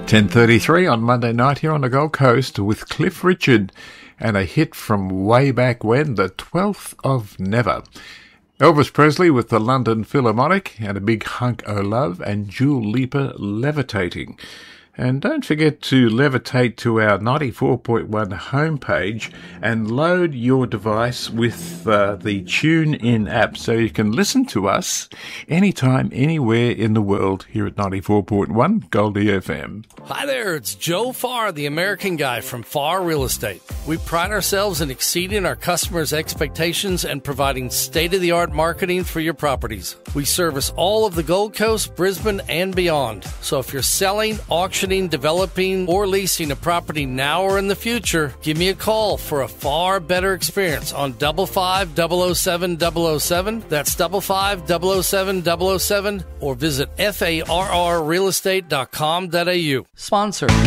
10:33 on Monday night here on the Gold Coast with Cliff Richard and a hit from way back when, the 12th of Never. Elvis Presley with the London Philharmonic and a big hunk o' love, and Dua Lipa, Levitating. And don't forget to levitate to our 94.1 homepage and load your device with the TuneIn app so you can listen to us anytime, anywhere in the world here at 94.1 Goldie FM. Hi there, it's Joe Farr, the American Guy from Farr Real Estate. We pride ourselves in exceeding our customers' expectations and providing state-of-the-art marketing for your properties. We service all of the Gold Coast, Brisbane, and beyond. So if you're selling, auctioning, developing, or leasing a property now or in the future, give me a call for a far better experience on 55007-007. That's 55007-007, or visit farrrealestate.com.au. Sponsor.